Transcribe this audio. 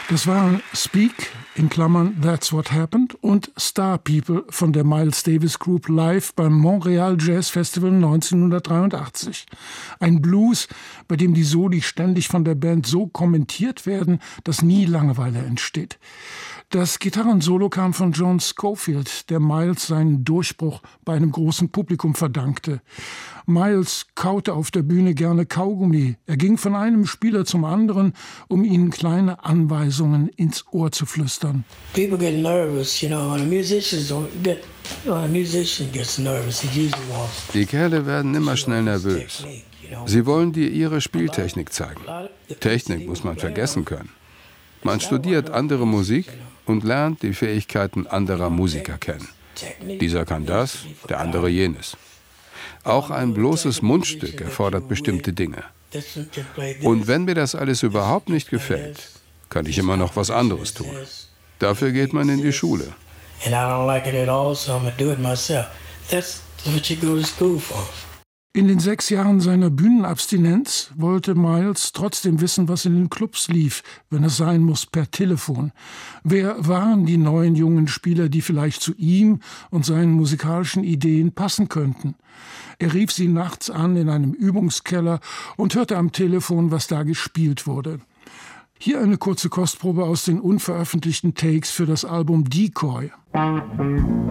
Das waren Speak in Klammern That's What Happened und Star People von der Miles Davis Group live beim Montreal Jazz Festival 1983. Ein Blues, bei dem die Soli ständig von der Band so kommentiert werden, dass nie Langeweile entsteht. Das Gitarrensolo kam von John Scofield, der Miles seinen Durchbruch bei einem großen Publikum verdankte. Miles kaute auf der Bühne gerne Kaugummi. Er ging von einem Spieler zum anderen, um ihnen kleine Anweisungen ins Ohr zu flüstern. People get nervous, when a musician gets nervous, he usually wants. Die Kerle werden immer schnell nervös. Sie wollen dir ihre Spieltechnik zeigen. Technik muss man vergessen können. Man studiert andere Musik und lernt die Fähigkeiten anderer Musiker kennen. Dieser kann das, der andere jenes. Auch ein bloßes Mundstück erfordert bestimmte Dinge. Und wenn mir das alles überhaupt nicht gefällt, kann ich immer noch was anderes tun. Dafür geht man in die Schule. In den 6 Jahren seiner Bühnenabstinenz wollte Miles trotzdem wissen, was in den Clubs lief, wenn es sein muss, per Telefon. Wer waren die neuen jungen Spieler, die vielleicht zu ihm und seinen musikalischen Ideen passen könnten? Er rief sie nachts an in einem Übungskeller und hörte am Telefon, was da gespielt wurde. Hier eine kurze Kostprobe aus den unveröffentlichten Takes für das Album Decoy.